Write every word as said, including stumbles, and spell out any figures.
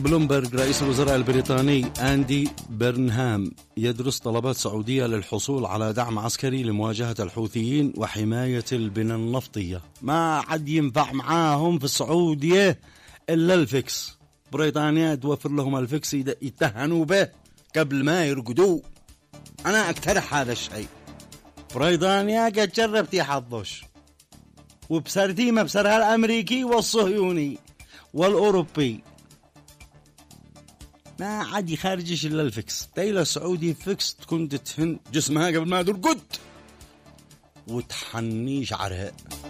بلومبرغ رئيس الوزراء البريطاني أندي برنهام يدرس طلبات سعودية للحصول على دعم عسكري لمواجهة الحوثيين وحماية البنى النفطية. ما عاد ينفع معاهم في السعودية إلا الفكس. بريطانيا توفر لهم الفكس يتهنوا به قبل ما يرقدوا. أنا أقترح هذا الشيء. بريطانيا قد جربت يحظوش وبسرتي مبسرها الأمريكي والصهيوني والأوروبي، ما عاد يخارجش إلا الفكس. تيلا السعودي فكس تكون تتهن جسمها قبل ما ترقد وتحني شعرها.